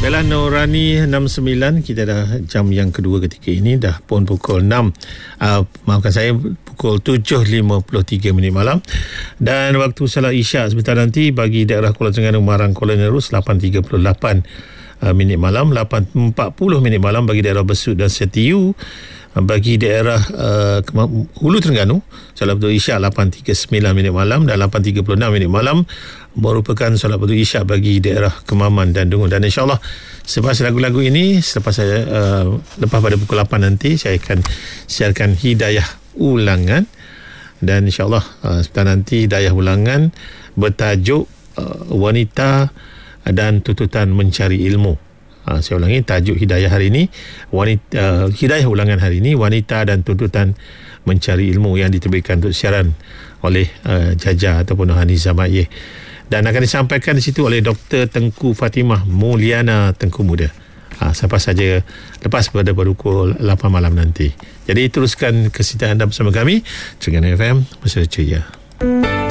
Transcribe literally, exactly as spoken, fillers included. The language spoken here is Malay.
Bella Norani enam sembilan, kita dah jam yang kedua ketika ini, dah pun pukul enam, uh, maafkan saya, pukul tujuh lima puluh tiga minit malam. Dan waktu salat Isyak sebentar nanti bagi daerah Kuala Terengganu, Marang, Kuala Nerus lapan tiga puluh lapan uh, minit malam, lapan empat puluh minit malam bagi daerah Besut dan Setiu. Bagi daerah uh, Hulu Terengganu, solat Fardu Isyak lapan tiga puluh sembilan minit malam dan lapan tiga puluh enam minit malam merupakan solat Fardu Isyak bagi daerah Kemaman dan Dungun. Dan insyaAllah selepas lagu-lagu ini, selepas saya uh, lepas pada pukul lapan nanti, saya akan siarkan hidayah ulangan. Dan insyaAllah uh, sebentar nanti hidayah ulangan bertajuk uh, wanita dan tuntutan mencari ilmu. Ha, saya ulangi, tajuk hidayah hari ini, wanita, uh, hidayah ulangan hari ini, wanita dan tuntutan mencari ilmu, yang diterbitkan untuk siaran oleh uh, Jaja ataupun Haniza Ma'yeh, dan akan disampaikan di situ oleh Doktor Tengku Fatimah Mulyana Tengku Muda. Ha, siapa saja lepas pada pukul lapan malam nanti. Jadi teruskan kesetiaan anda bersama kami Terengganu F M, Bersama Ceria.